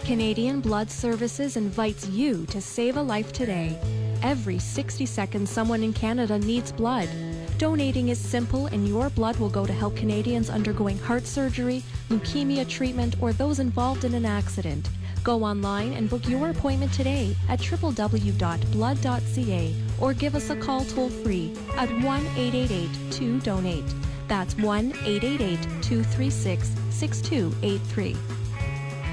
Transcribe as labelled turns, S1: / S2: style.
S1: Canadian Blood Services invites you to save a life today. Every 60 seconds, someone in Canada needs blood. Donating is simple, and your blood will go to help Canadians undergoing heart surgery, leukemia treatment, or those involved in an accident. Go online and book your appointment today at www.blood.ca or give us a call toll-free at 1-888-2-DONATE. That's 1-888-236-6283.